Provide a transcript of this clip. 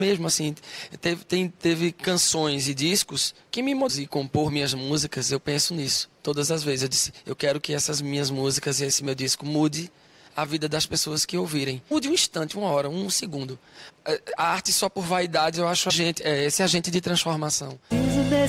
Mesmo assim, teve canções e discos que me motivaram a compor minhas músicas. Eu penso nisso todas as vezes. Eu disse, eu quero que essas minhas músicas e esse meu disco mude a vida das pessoas que ouvirem. Mude um instante, uma hora, um segundo. A arte só por vaidade, eu acho esse agente de transformação.